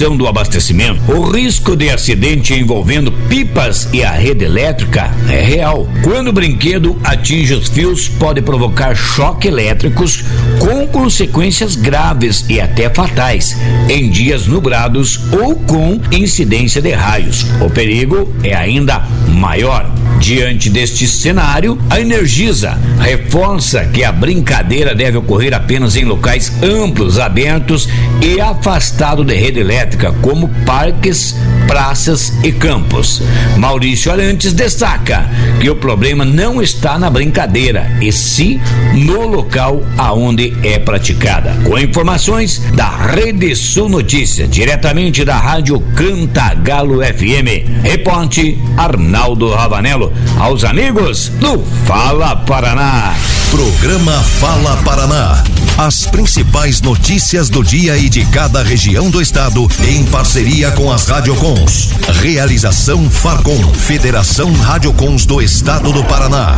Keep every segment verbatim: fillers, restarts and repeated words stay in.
manutenção do abastecimento. O risco de acidente envolvendo pipas e a rede elétrica é real. Quando o brinquedo atinge os fios, pode provocar choques elétricos com consequências graves e até fatais em dias nubrados ou com incidência de raios. O perigo é ainda maior. Diante deste cenário, a Energisa reforça que a brincadeira deve ocorrer apenas em locais amplos, abertos e afastados de rede elétrica, como parques, praças e campos. Maurício Arantes destaca que o problema não está na brincadeira, e sim no local aonde é praticada. Com informações da Rede Sul Notícias, diretamente da Rádio Cantagalo F M, reporte Arnaldo Ravanello. Aos amigos do Fala Paraná. Programa Fala Paraná. As principais notícias do dia e de cada região do estado, em parceria com as Radiocons. Realização Farcom, Federação Radiocons do Estado do Paraná.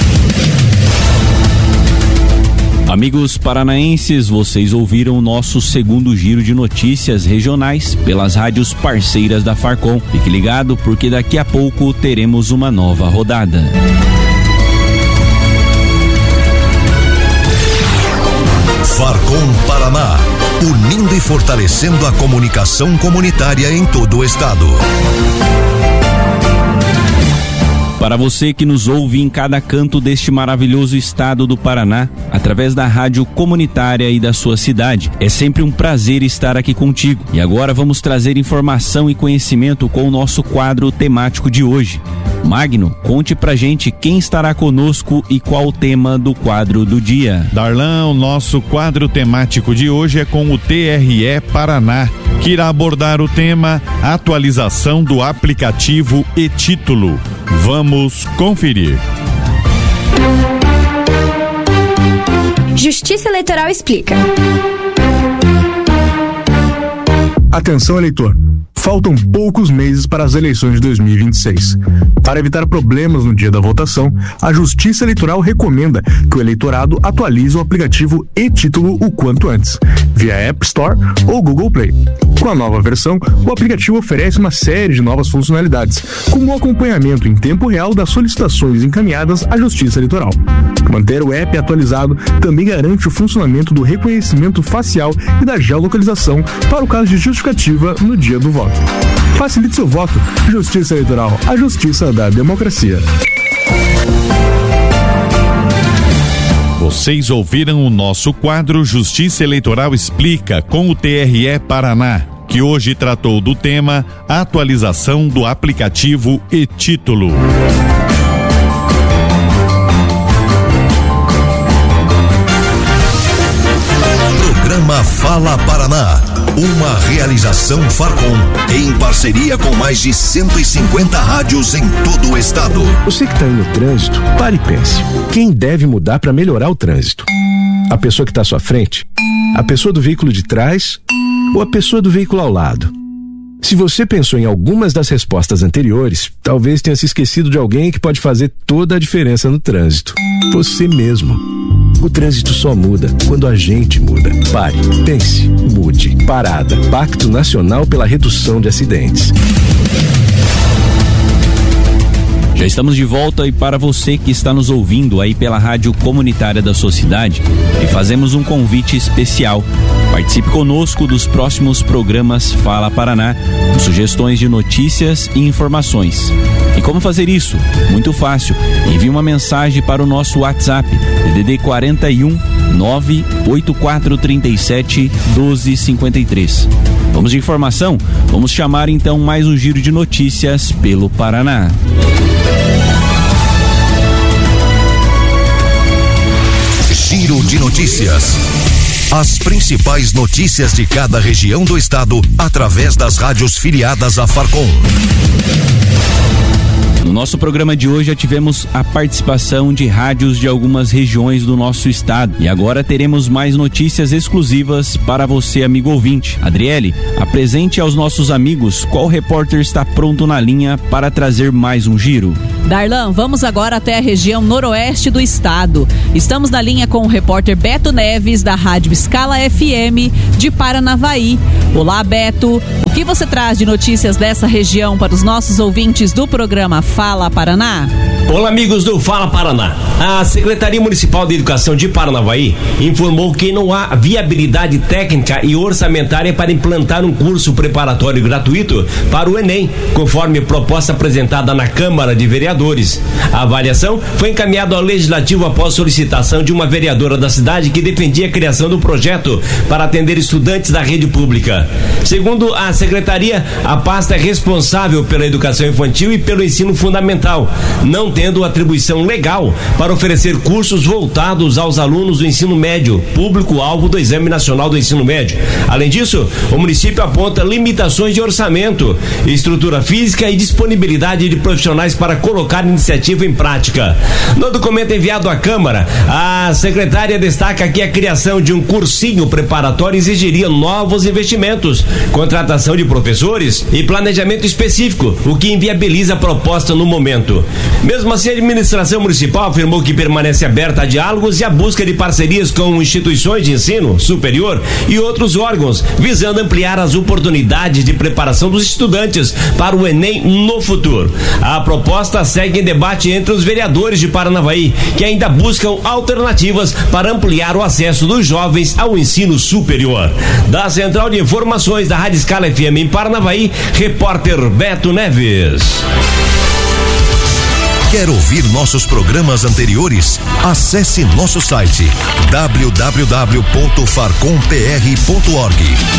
Amigos paranaenses, vocês ouviram o nosso segundo giro de notícias regionais pelas rádios parceiras da Farcom. Fique ligado, porque daqui a pouco teremos uma nova rodada. Farcom Paraná, unindo e fortalecendo a comunicação comunitária em todo o estado. Para você que nos ouve em cada canto deste maravilhoso estado do Paraná, através da rádio comunitária e da sua cidade, é sempre um prazer estar aqui contigo. E agora vamos trazer informação e conhecimento com o nosso quadro temático de hoje. Magno, conte pra gente quem estará conosco e qual o tema do quadro do dia. Darlan, o nosso quadro temático de hoje é com o T R E Paraná, que irá abordar o tema atualização do aplicativo e-título. Vamos conferir. Justiça Eleitoral explica. Atenção, eleitor. Faltam poucos meses para as eleições de dois mil e vinte e seis. Para evitar problemas no dia da votação, a Justiça Eleitoral recomenda que o eleitorado atualize o aplicativo e-título o quanto antes, via App Store ou Google Play. Com a nova versão, o aplicativo oferece uma série de novas funcionalidades, como o acompanhamento em tempo real das solicitações encaminhadas à Justiça Eleitoral. Manter o app atualizado também garante o funcionamento do reconhecimento facial e da geolocalização para o caso de justificativa no dia do voto. Facilite seu voto. Justiça Eleitoral, a justiça da democracia. Vocês ouviram o nosso quadro Justiça Eleitoral Explica com o T R E Paraná, que hoje tratou do tema atualização do aplicativo e-título. Programa Fala Paraná, uma realização Farcom, em parceria com mais de cento e cinquenta rádios em todo o estado. Você que está aí no trânsito, pare e pense. Quem deve mudar para melhorar o trânsito? A pessoa que está à sua frente? A pessoa do veículo de trás? Ou a pessoa do veículo ao lado? Se você pensou em algumas das respostas anteriores, talvez tenha se esquecido de alguém que pode fazer toda a diferença no trânsito. Você mesmo. O trânsito só muda quando a gente muda. Pare, pense, mude. Parada. Pacto Nacional pela Redução de Acidentes. Já estamos de volta, e para você que está nos ouvindo aí pela rádio comunitária da sua cidade, e fazemos um convite especial. Participe conosco dos próximos programas Fala Paraná, com sugestões de notícias e informações. E como fazer isso? Muito fácil. Envie uma mensagem para o nosso WhatsApp, D D D quarenta e um, nove oito quatro três sete, doze cinquenta e três. Vamos de informação? Vamos chamar então mais um giro de notícias pelo Paraná. Giro de notícias. As principais notícias de cada região do estado, através das rádios filiadas à Farcom. No nosso programa de hoje já tivemos a participação de rádios de algumas regiões do nosso estado, e agora teremos mais notícias exclusivas para você, amigo ouvinte. Adriele, apresente aos nossos amigos qual repórter está pronto na linha para trazer mais um giro. Darlan, vamos agora até a região noroeste do estado. Estamos na linha com o repórter Beto Neves, da Rádio Escala F M de Paranavaí. Olá, Beto. O que você traz de notícias dessa região para os nossos ouvintes do programa Fala Paraná? Olá, amigos do Fala Paraná. A Secretaria Municipal de Educação de Paranavaí informou que não há viabilidade técnica e orçamentária para implantar um curso preparatório gratuito para o Enem, conforme proposta apresentada na Câmara de Vereadores. A avaliação foi encaminhada ao Legislativo após solicitação de uma vereadora da cidade que defendia a criação do projeto para atender estudantes da rede pública. Segundo a Secretaria, a pasta é responsável pela educação infantil e pelo ensino fundamental, não tendo atribuição legal para oferecer cursos voltados aos alunos do ensino médio, público-alvo do Exame Nacional do Ensino Médio. Além disso, o município aponta limitações de orçamento, estrutura física e disponibilidade de profissionais para colocar a iniciativa em prática. No documento enviado à Câmara, a secretária destaca que a criação de um cursinho preparatório exigiria novos investimentos, contratação de professores e planejamento específico, o que inviabiliza a proposta no momento. Mesmo assim, a administração municipal afirmou que permanece aberta a diálogos e a busca de parcerias com instituições de ensino superior e outros órgãos, visando ampliar as oportunidades de preparação dos estudantes para o Enem no futuro. A proposta segue em debate entre os vereadores de Paranavaí, que ainda buscam alternativas para ampliar o acesso dos jovens ao ensino superior. Da Central de Informações da Rádio Escala F M em Paranavaí, repórter Beto Neves. Quer ouvir nossos programas anteriores? Acesse nosso site w w w ponto farcom p r ponto org.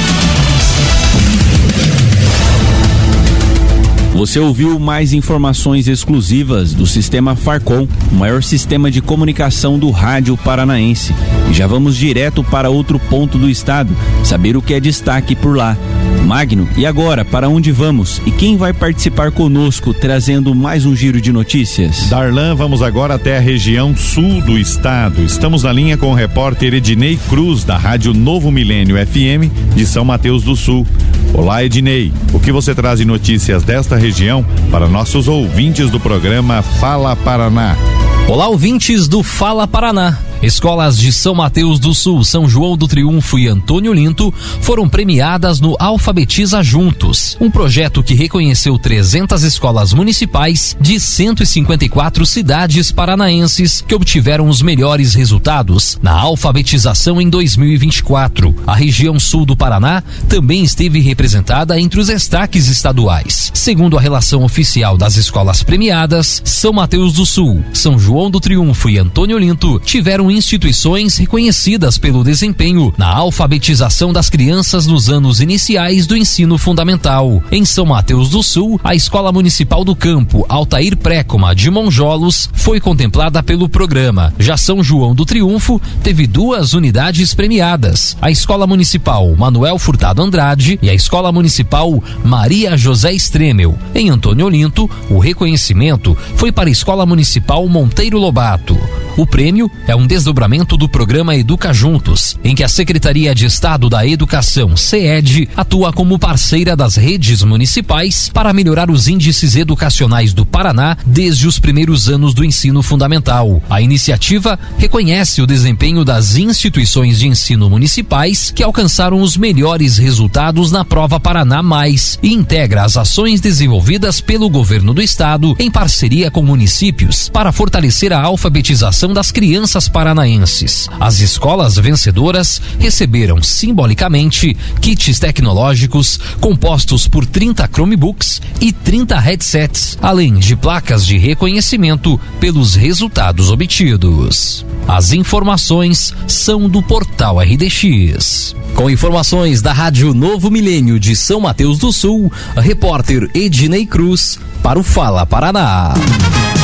Você ouviu mais informações exclusivas do Sistema Farcom, o maior sistema de comunicação do rádio paranaense. E já vamos direto para outro ponto do estado, saber o que é destaque por lá. Magno, e agora, para onde vamos? E quem vai participar conosco, trazendo mais um giro de notícias? Darlan, vamos agora até a região sul do estado. Estamos na linha com o repórter Ednei Cruz, da Rádio Novo Milênio F M, de São Mateus do Sul. Olá, Ednei, o que você traz de notícias desta região para nossos ouvintes do programa Fala Paraná? Olá, ouvintes do Fala Paraná. Escolas de São Mateus do Sul, São João do Triunfo e Antônio Linto foram premiadas no Alfabetiza Juntos, um projeto que reconheceu trezentas escolas municipais de cento e cinquenta e quatro cidades paranaenses que obtiveram os melhores resultados na alfabetização em dois mil e vinte e quatro. A região sul do Paraná também esteve representada entre os destaques estaduais. Segundo a relação oficial das escolas premiadas, São Mateus do Sul, São João do Triunfo e Antônio Linto tiveram instituições reconhecidas pelo desempenho na alfabetização das crianças nos anos iniciais do ensino fundamental. Em São Mateus do Sul, a Escola Municipal do Campo Altair Précoma de Monjolos foi contemplada pelo programa. Já São João do Triunfo teve duas unidades premiadas: a Escola Municipal Manuel Furtado Andrade e a Escola Municipal Maria José Stremel. Em Antônio Linto, o reconhecimento foi para a Escola Municipal Monteiro Lobato. O prêmio é um desdobramento do programa Educa Juntos, em que a Secretaria de Estado da Educação, SEED, atua como parceira das redes municipais para melhorar os índices educacionais do Paraná desde os primeiros anos do ensino fundamental. A iniciativa reconhece o desempenho das instituições de ensino municipais que alcançaram os melhores resultados na Prova Paraná Mais e integra as ações desenvolvidas pelo governo do estado em parceria com municípios para fortalecer a alfabetização das crianças paranaenses. As escolas vencedoras receberam simbolicamente kits tecnológicos compostos por trinta Chromebooks e trinta headsets, além de placas de reconhecimento pelos resultados obtidos. As informações são do portal R D X. Com informações da Rádio Novo Milênio de São Mateus do Sul, repórter Ednei Cruz para o Fala Paraná.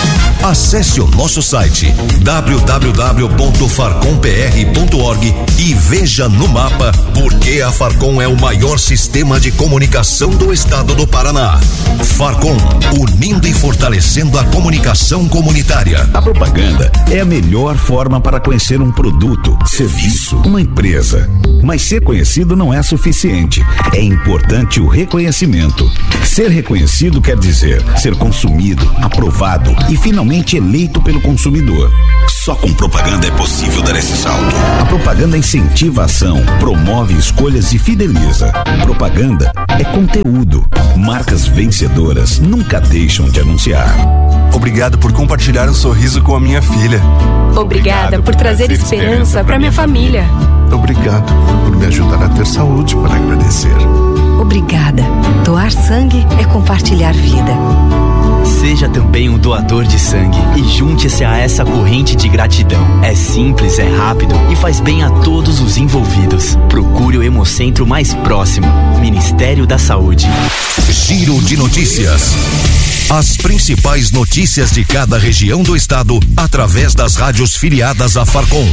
Acesse o nosso site w w w ponto farcom p r ponto org e veja no mapa por que a Farcom é o maior sistema de comunicação do estado do Paraná. Farcom, unindo e fortalecendo a comunicação comunitária. A propaganda é a melhor forma para conhecer um produto, serviço, uma empresa. Mas ser conhecido não é suficiente. É importante o reconhecimento. Ser reconhecido quer dizer ser consumido, aprovado e finalmente eleito pelo consumidor. Só com propaganda é possível dar esse salto. A propaganda incentiva a ação, promove escolhas e fideliza. Propaganda é conteúdo. Marcas vencedoras nunca deixam de anunciar. Obrigado por compartilhar um sorriso com a minha filha. Obrigada por trazer esperança para minha família. Obrigado por me ajudar a ter saúde para agradecer. Obrigada. Doar sangue é compartilhar vida. Seja também um doador de sangue e junte-se a essa corrente de gratidão. É simples, é rápido e faz bem a todos os envolvidos. Procure o Hemocentro mais próximo. Ministério da Saúde. Giro de notícias. As principais notícias de cada região do estado através das rádios filiadas à Farcom.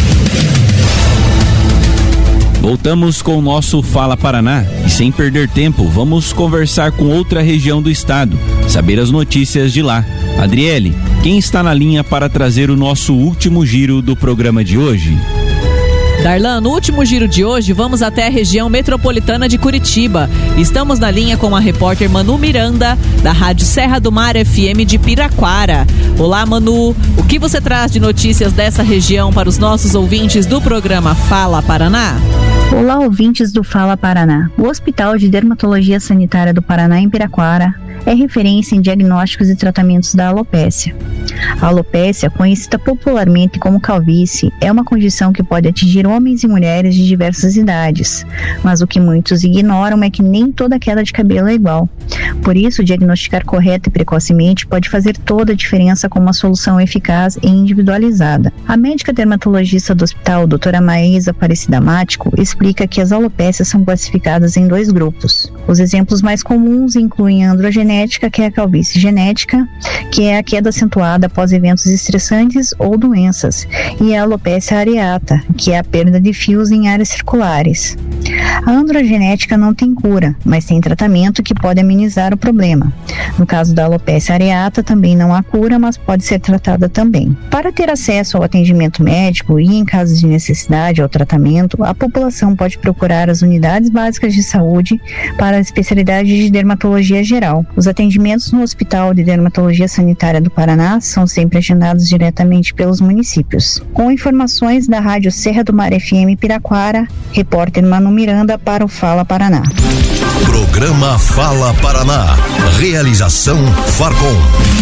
Voltamos com o nosso Fala Paraná e sem perder tempo, vamos conversar com outra região do estado, saber as notícias de lá. Adriele, quem está na linha para trazer o nosso último giro do programa de hoje? Darlan, no último giro de hoje, vamos até a região metropolitana de Curitiba. Estamos na linha com a repórter Manu Miranda, da Rádio Serra do Mar F M de Piraquara. Olá, Manu, o que você traz de notícias dessa região para os nossos ouvintes do programa Fala Paraná? Olá, ouvintes do Fala Paraná. O Hospital de Dermatologia Sanitária do Paraná, em Piraquara, é referência em diagnósticos e tratamentos da alopécia. A alopécia, conhecida popularmente como calvície, é uma condição que pode atingir homens e mulheres de diversas idades, mas o que muitos ignoram é que nem toda queda de cabelo é igual. Por isso, diagnosticar correta e precocemente pode fazer toda a diferença com uma solução eficaz e individualizada. A médica dermatologista do hospital, doutora Maísa Aparecida Mático, explica que as alopécias são classificadas em dois grupos. Os exemplos mais comuns incluem a androgenética, que é a calvície genética, que é a queda acentuada após eventos estressantes ou doenças, e a alopécia areata, que é a perda de fios em áreas circulares. A androgenética não tem cura, mas tem tratamento que pode amenizar o problema. No caso da alopécia areata, também não há cura, mas pode ser tratada também. Para ter acesso ao atendimento médico e, em caso de necessidade ao tratamento, a população pode procurar as unidades básicas de saúde para a especialidade de dermatologia geral. Os atendimentos no Hospital de Dermatologia Sanitária do Paraná são sempre agendados diretamente pelos municípios. Com informações da Rádio Serra do Mar F M Piraquara, repórter Manu Miranda para o Fala Paraná. Programa Fala Paraná. Realização Farcom.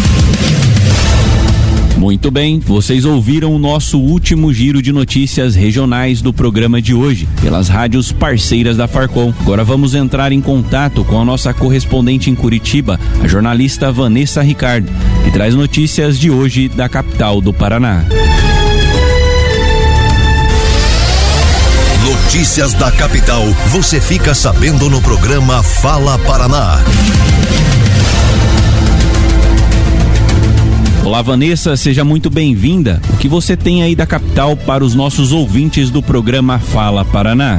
Muito bem, vocês ouviram o nosso último giro de notícias regionais do programa de hoje, pelas rádios parceiras da Farcom. Agora vamos entrar em contato com a nossa correspondente em Curitiba, a jornalista Vanessa Ricardo, que traz notícias de hoje da capital do Paraná. Notícias da capital, você fica sabendo no programa Fala Paraná. Olá, Vanessa, seja muito bem-vinda. O que você tem aí da capital para os nossos ouvintes do programa Fala Paraná?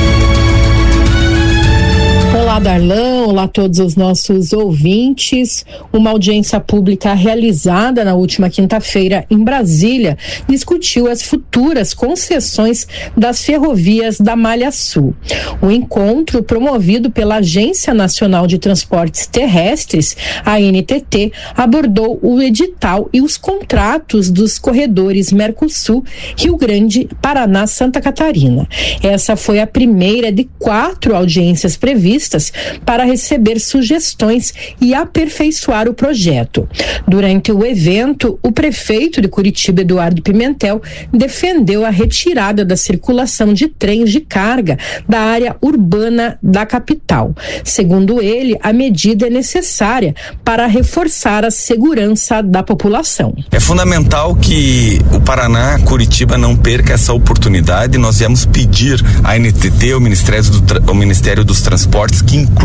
Olá, Darlan, olá a todos os nossos ouvintes. Uma audiência pública realizada na última quinta-feira em Brasília discutiu as futuras concessões das ferrovias da Malha Sul. O encontro, promovido pela Agência Nacional de Transportes Terrestres, a N T T, abordou o edital e os contratos dos corredores Mercosul, Rio Grande, Paraná, Santa Catarina. Essa foi a primeira de quatro audiências previstas para receber sugestões e aperfeiçoar o projeto. Durante o evento, o prefeito de Curitiba, Eduardo Pimentel, defendeu a retirada da circulação de trens de carga da área urbana da capital. Segundo ele, a medida é necessária para reforçar a segurança da população. É fundamental que o Paraná, Curitiba, não perca essa oportunidade. Nós viemos pedir à N T T, ao Ministério, do, ao Ministério dos Transportes, que inclua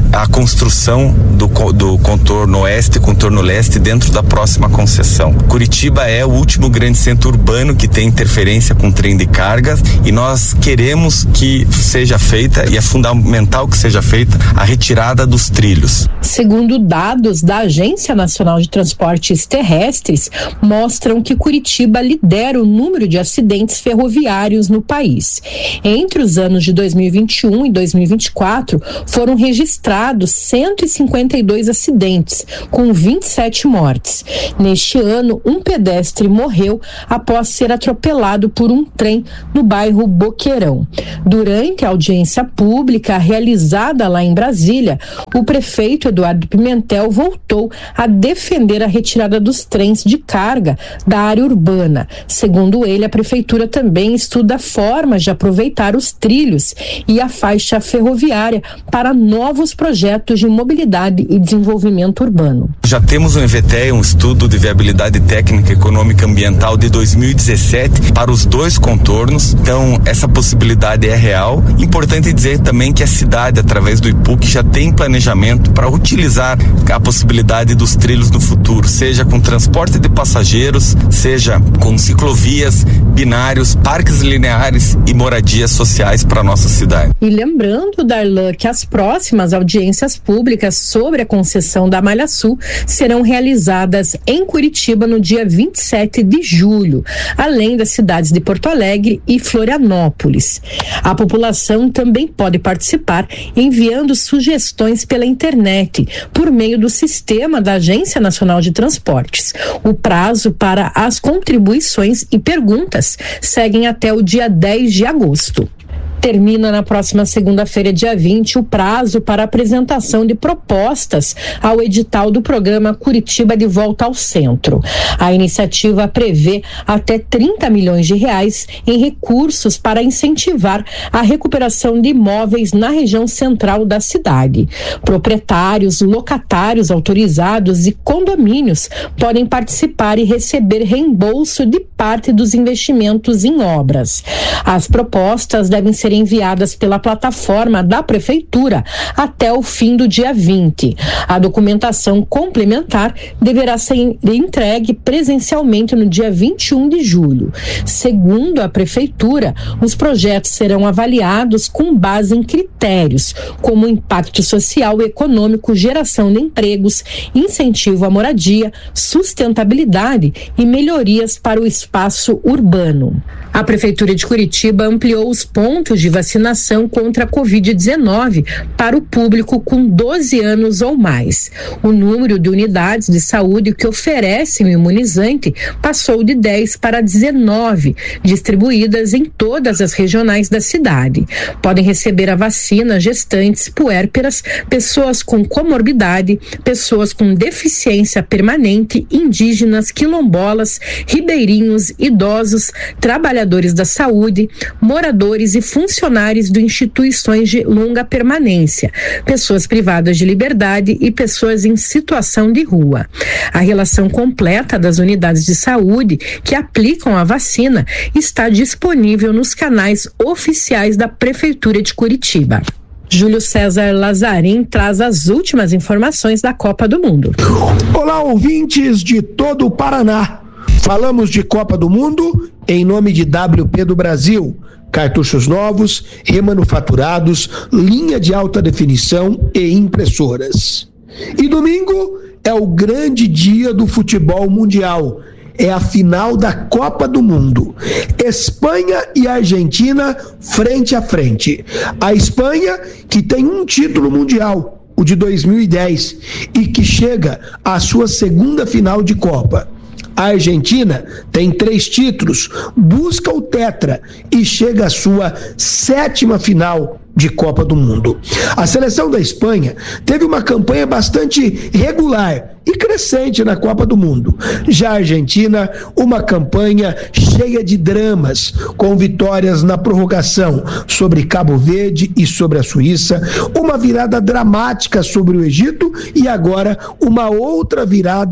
a construção do, do contorno oeste e contorno leste dentro da próxima concessão. Curitiba é o último grande centro urbano que tem interferência com trem de cargas e nós queremos que seja feita, e é fundamental que seja feita, a retirada dos trilhos. Segundo dados da Agência Nacional de Transportes Terrestres, mostram que Curitiba lidera o número de acidentes ferroviários no país. Entre os anos de dois mil e vinte e um e dois mil e vinte e quatro, foram registrados cento e cinquenta e dois acidentes, com vinte e sete mortes. Neste ano, um pedestre morreu após ser atropelado por um trem no bairro Boqueirão. Durante a audiência pública realizada lá em Brasília, o prefeito Eduardo Pimentel voltou a defender a retirada dos trens de carga da área urbana. Segundo ele, a prefeitura também estuda formas de aproveitar os trilhos e a faixa ferroviária para novos projetos de mobilidade e desenvolvimento urbano. Já temos um E V T E, um estudo de viabilidade técnica, econômica e ambiental de dois mil e dezessete para os dois contornos, então essa possibilidade é real. Importante dizer também que a cidade, através do I P U C, já tem planejamento para utilizar a possibilidade dos trilhos no futuro, seja com transporte de passageiros, seja com ciclovias, binários, parques lineares e moradias sociais para a nossa cidade. E lembrando, Darlan, que as próximas audiências públicas sobre a concessão da Malha Sul serão realizadas em Curitiba no dia vinte e sete de julho, além das cidades de Porto Alegre e Florianópolis. A população também pode participar enviando sugestões pela internet, por meio do sistema da Agência Nacional de Transportes. O prazo para as contribuições e perguntas seguem até o dia dez de agosto. Termina na próxima segunda-feira, dia vinte, o prazo para apresentação de propostas ao edital do programa Curitiba de Volta ao Centro. A iniciativa prevê até trinta milhões de reais em recursos para incentivar a recuperação de imóveis na região central da cidade. Proprietários, locatários autorizados e condomínios podem participar e receber reembolso de parte dos investimentos em obras. As propostas devem ser enviadas pela plataforma da Prefeitura até o fim do dia vinte. A documentação complementar deverá ser entregue presencialmente no dia vinte e um de julho. Segundo a Prefeitura, os projetos serão avaliados com base em critérios como impacto social e econômico, geração de empregos, incentivo à moradia, sustentabilidade e melhorias para o espaço urbano. A Prefeitura de Curitiba ampliou os pontos de vacinação contra a covid dezenove para o público com doze anos ou mais. O número de unidades de saúde que oferecem o imunizante passou de dez para dezenove, distribuídas em todas as regionais da cidade. Podem receber a vacina gestantes, puérperas, pessoas com comorbidade, pessoas com deficiência permanente, indígenas, quilombolas, ribeirinhos, idosos, trabalhadores da saúde, moradores e funcionários de instituições de longa permanência, pessoas privadas de liberdade e pessoas em situação de rua. A relação completa das unidades de saúde que aplicam a vacina está disponível nos canais oficiais da Prefeitura de Curitiba. Júlio César Lazarim traz as últimas informações da Copa do Mundo. Olá, ouvintes de todo o Paraná. Falamos de Copa do Mundo em nome de W P do Brasil. Cartuchos novos, remanufaturados, linha de alta definição e impressoras. E domingo é o grande dia do futebol mundial. É a final da Copa do Mundo. Espanha e Argentina frente a frente. A Espanha, que tem um título mundial, o de dois mil e dez, e que chega à sua segunda final de Copa. A Argentina tem três títulos, busca o tetra e chega à sua sétima final de Copa do Mundo. A seleção da Espanha teve uma campanha bastante regular e crescente na Copa do Mundo. Já a Argentina, uma campanha cheia de dramas, com vitórias na prorrogação sobre Cabo Verde e sobre a Suíça, uma virada dramática sobre o Egito e agora uma outra virada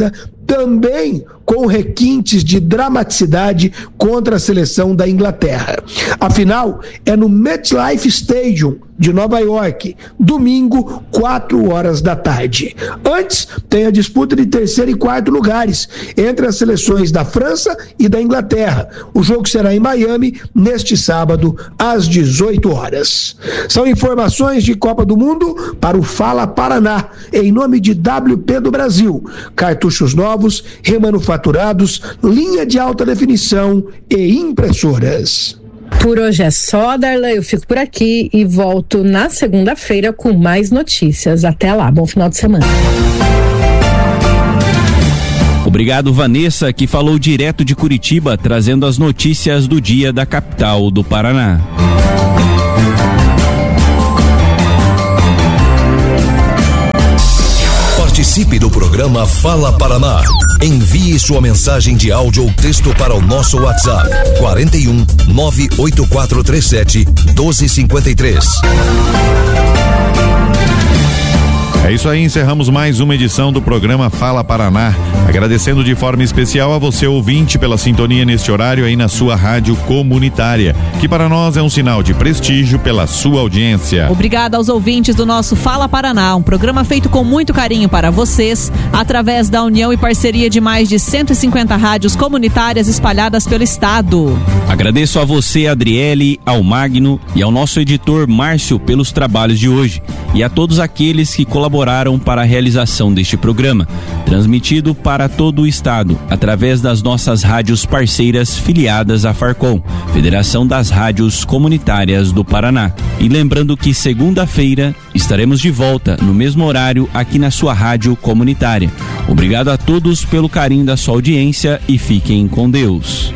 também com requintes de dramaticidade contra a seleção da Inglaterra. A final é no MetLife Stadium de Nova York, domingo, quatro horas da tarde. Antes, tem a disputa de terceiro e quarto lugares entre as seleções da França e da Inglaterra. O jogo será em Miami, neste sábado, às dezoito horas. São informações de Copa do Mundo para o Fala Paraná, em nome de W P do Brasil. Cartuchos novos, remanufaturados, linha de alta definição e impressoras. Por hoje é só, Darlan, eu fico por aqui e volto na segunda-feira com mais notícias. Até lá, bom final de semana. Obrigado, Vanessa, que falou direto de Curitiba, trazendo as notícias do dia da capital do Paraná. Participe do programa Fala Paraná. Envie sua mensagem de áudio ou texto para o nosso WhatsApp quarenta e um, nove oito quatro três sete, doze cinquenta e três. É isso aí, encerramos mais uma edição do programa Fala Paraná. Agradecendo de forma especial a você, ouvinte, pela sintonia neste horário aí na sua rádio comunitária, que para nós é um sinal de prestígio pela sua audiência. Obrigada aos ouvintes do nosso Fala Paraná, um programa feito com muito carinho para vocês, através da união e parceria de mais de cento e cinquenta rádios comunitárias espalhadas pelo estado. Agradeço a você, Adriele, ao Magno e ao nosso editor Márcio pelos trabalhos de hoje, e a todos aqueles que colaboraram para a realização deste programa, transmitido para todo o estado, através das nossas rádios parceiras filiadas à Farcom, Federação das Rádios Comunitárias do Paraná. E lembrando que segunda-feira estaremos de volta no mesmo horário aqui na sua rádio comunitária. Obrigado a todos pelo carinho da sua audiência e fiquem com Deus.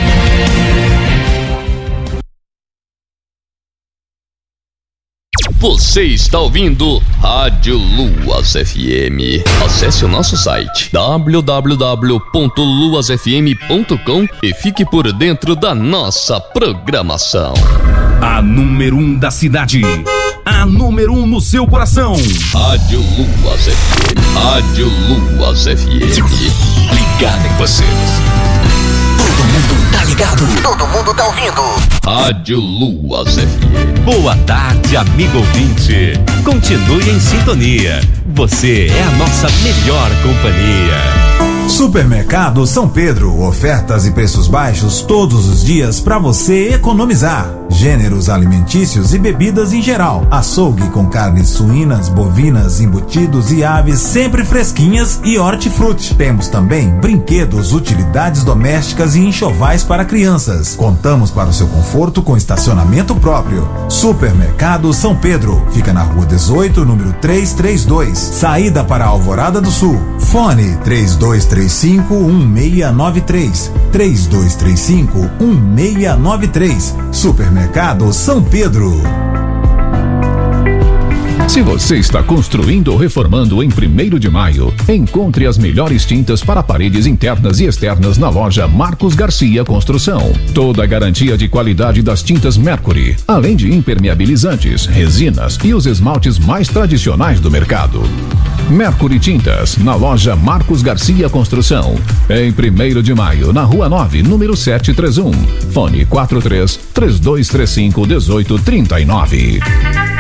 Você está ouvindo Rádio Luas F M. Acesse o nosso site w w w ponto luas f m ponto com e fique por dentro da nossa programação. A número um da cidade. A número um no seu coração. Rádio Luas F M. Rádio Luas F M. Ligada em você. Todo mundo tá ligado. Todo mundo tá ouvindo. Rádio Luas F M. Boa tarde, amigo ouvinte. Continue em sintonia. Você é a nossa melhor companhia. Supermercado São Pedro, ofertas e preços baixos todos os dias para você economizar. Gêneros alimentícios e bebidas em geral. Açougue com carnes suínas, bovinas, embutidos e aves sempre fresquinhas e hortifruti. Temos também brinquedos, utilidades domésticas e enxovais para crianças. Contamos para o seu conforto com estacionamento próprio. Supermercado São Pedro, fica na rua dezoito, número trezentos e trinta e dois, saída para a Alvorada do Sul. Fone três dois três cinco, um seis nove três, três dois três cinco, um seis nove três. Supermercado São Pedro. Se você está construindo ou reformando em primeiro de maio, encontre as melhores tintas para paredes internas e externas na loja Marcos Garcia Construção. Toda a garantia de qualidade das tintas Mercury, além de impermeabilizantes, resinas e os esmaltes mais tradicionais do mercado. Mercury Tintas, na loja Marcos Garcia Construção, em primeiro de maio, na rua nove, número setecentos e trinta e um. Fone quatro três, três dois três cinco, um oito três nove.